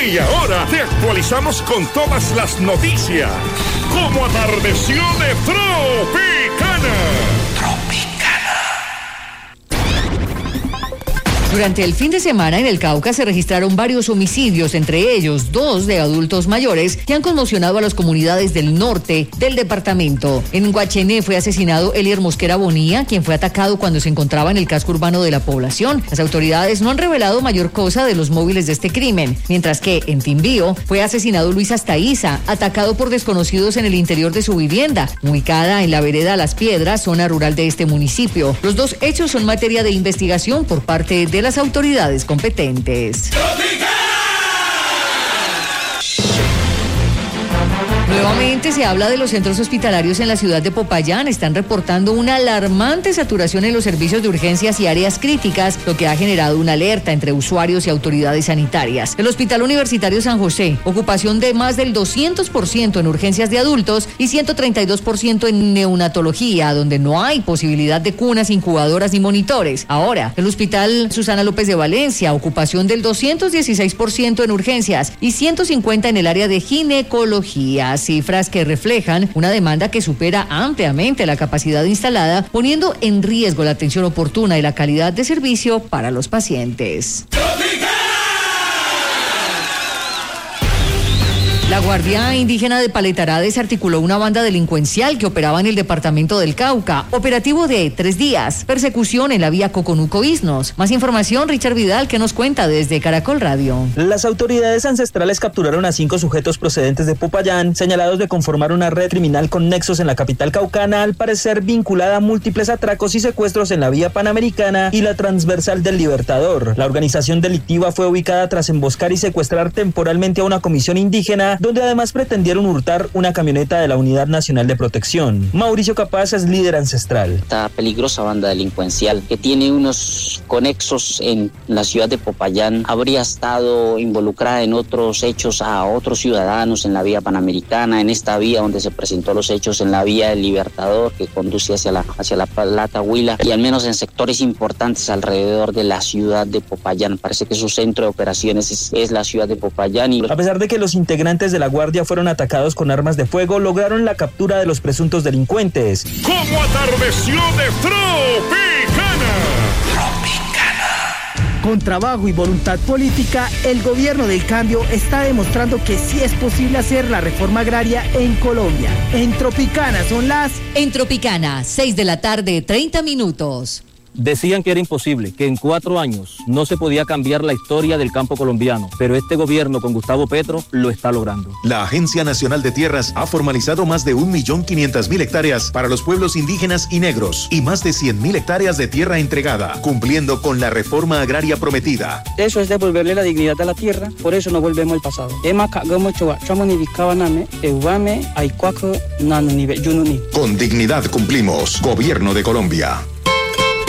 Y ahora te actualizamos con todas las noticias. Como atardeció de Tropicana. Durante el fin de semana en el Cauca se registraron varios homicidios, entre ellos 2 de adultos mayores que han conmocionado a las comunidades del norte del departamento. En Guachené fue asesinado Elier Mosquera Bonilla, quien fue atacado cuando se encontraba en el casco urbano de la población. Las autoridades no han revelado mayor cosa de los móviles de este crimen, mientras que en Timbío fue asesinado Luis Astaiza, atacado por desconocidos en el interior de su vivienda, ubicada en la vereda Las Piedras, zona rural de este municipio. Los 2 hechos son materia de investigación por parte de las autoridades competentes. Nuevamente se habla de los centros hospitalarios en la ciudad de Popayán. Están reportando una alarmante saturación en los servicios de urgencias y áreas críticas, lo que ha generado una alerta entre usuarios y autoridades sanitarias. El Hospital Universitario San José, ocupación de más del 200% en urgencias de adultos y 132% en neonatología, donde no hay posibilidad de cunas, incubadoras ni monitores. Ahora, el Hospital Susana López de Valencia, ocupación del 216% en urgencias y 150% en el área de ginecología. Cifras que reflejan una demanda que supera ampliamente la capacidad instalada, poniendo en riesgo la atención oportuna y la calidad de servicio para los pacientes. La Guardia Indígena de Paletará desarticuló una banda delincuencial que operaba en el departamento del Cauca. Operativo de 3 días. Persecución en la vía Coconuco-Isnos. Más información, Richard Vidal, que nos cuenta desde Caracol Radio. Las autoridades ancestrales capturaron a 5 sujetos procedentes de Popayán, señalados de conformar una red criminal con nexos en la capital caucana, al parecer vinculada a múltiples atracos y secuestros en la vía Panamericana y la transversal del Libertador. La organización delictiva fue ubicada tras emboscar y secuestrar temporalmente a una comisión indígena, donde además pretendieron hurtar una camioneta de la Unidad Nacional de Protección. Mauricio Capaz es líder ancestral. Esta peligrosa banda delincuencial, que tiene unos conexos en la ciudad de Popayán, habría estado involucrada en otros hechos a otros ciudadanos en la vía Panamericana, en esta vía donde se presentó los hechos en la vía del Libertador, que conduce hacia la Plata Huila, y al menos en sectores importantes alrededor de la ciudad de Popayán. Parece que su centro de operaciones es la ciudad de Popayán. A pesar de que los integrantes de la Guardia fueron atacados con armas de fuego, lograron la captura de los presuntos delincuentes. Como atardeció de Tropicana. Con trabajo y voluntad política, el gobierno del cambio está demostrando que sí es posible hacer la reforma agraria en Colombia. En Tropicana son las... En Tropicana, 6:30 p.m. Decían que era imposible, que en 4 años no se podía cambiar la historia del campo colombiano, pero este gobierno con Gustavo Petro lo está logrando. La Agencia Nacional de Tierras ha formalizado más de 1.500.000 hectáreas para los pueblos indígenas y negros y más de 100.000 hectáreas de tierra entregada, cumpliendo con la reforma agraria prometida. Eso es devolverle la dignidad a la tierra, por eso no volvemos al pasado. Con dignidad cumplimos. Gobierno de Colombia.